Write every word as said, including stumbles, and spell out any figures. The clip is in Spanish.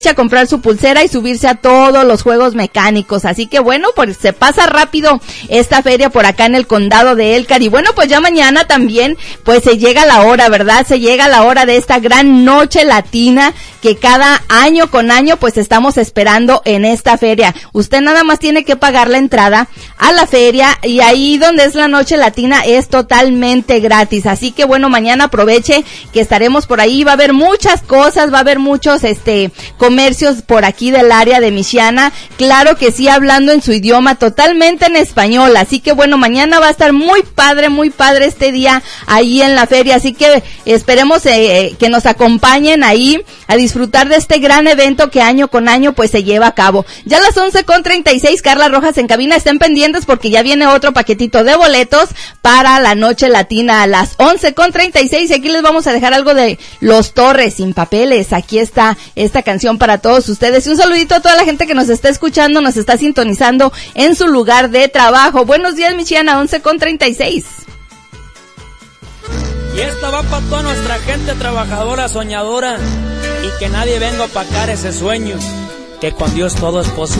a comprar su pulsera y subirse a todos los juegos mecánicos. Así que bueno, pues se pasa rápido esta feria por acá en el condado de Elkhart. Y bueno, pues ya mañana también, pues se llega la hora, ¿verdad? Se llega la hora de esta gran noche latina que cada año con año pues estamos esperando en esta feria. Usted nada más tiene que pagar la entrada a la feria y ahí donde es la noche latina es totalmente gratis. Así que bueno, mañana aproveche que estaremos por ahí. Va a haber muchas cosas, va a haber muchos este comercios por aquí del área de Michiana. Claro que sí, hablando en su idioma, totalmente en español. Así que bueno, mañana va a estar muy padre, muy padre este día ahí en la feria. Así que esperemos eh, que nos acompañen ahí a disfrutar de este gran evento que año con año pues se lleva a cabo. Ya a las once con treinta y seis, Carla Rojas en cabina, estén pendientes porque ya viene otro paquetito de boletos para la noche latina a las once con treinta y seis. Y aquí les vamos a dejar algo de Los Torres, Sin Papeles. Aquí está esta canción para todos ustedes. Y un saludito a toda la gente que nos está escuchando, nos está sintonizando en su lugar de trabajo. Buenos días, Michiana, once con treinta y seis. Y esta va para toda nuestra gente trabajadora, soñadora, y que nadie venga a opacar ese sueño, que con Dios todo es posible.